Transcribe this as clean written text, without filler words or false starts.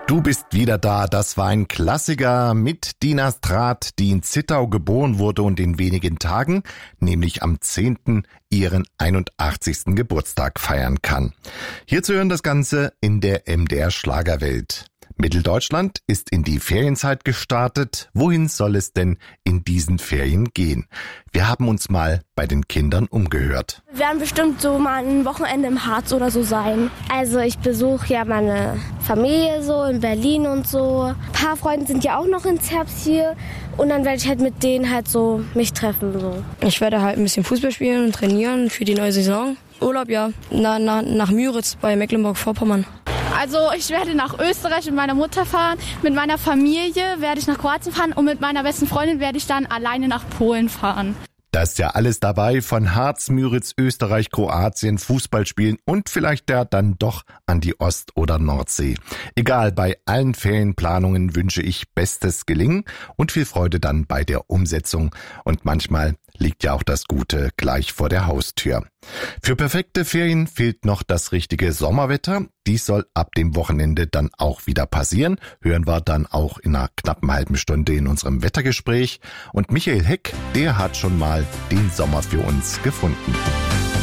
Du bist wieder da. Das war ein Klassiker mit Dina Strat, die in Zittau geboren wurde und in wenigen Tagen, nämlich am 10., ihren 81. Geburtstag feiern kann. Hier zu hören das Ganze in der MDR Schlagerwelt. Mitteldeutschland ist in die Ferienzeit gestartet. Wohin soll es denn in diesen Ferien gehen? Wir haben uns mal bei den Kindern umgehört. Wir werden bestimmt so mal ein Wochenende im Harz oder so sein. Also ich besuche ja meine Familie so in Berlin und so. Ein paar Freunde sind ja auch noch ins Herbst hier. Und dann werde ich halt mit denen halt so mich treffen. So. Ich werde halt ein bisschen Fußball spielen und trainieren für die neue Saison. Urlaub, ja. Nach Müritz bei Mecklenburg-Vorpommern. Also ich werde nach Österreich mit meiner Mutter fahren, mit meiner Familie werde ich nach Kroatien fahren und mit meiner besten Freundin werde ich dann alleine nach Polen fahren. Da ist ja alles dabei, von Harz, Müritz, Österreich, Kroatien, Fußball spielen und vielleicht dann doch an die Ost- oder Nordsee. Egal, bei allen Ferienplanungen wünsche ich bestes Gelingen und viel Freude dann bei der Umsetzung. Und manchmal liegt ja auch das Gute gleich vor der Haustür. Für perfekte Ferien fehlt noch das richtige Sommerwetter. Dies soll ab dem Wochenende dann auch wieder passieren. Hören wir dann auch in einer knappen halben Stunde in unserem Wettergespräch. Und Michael Heck, der hat schon mal den Sommer für uns gefunden.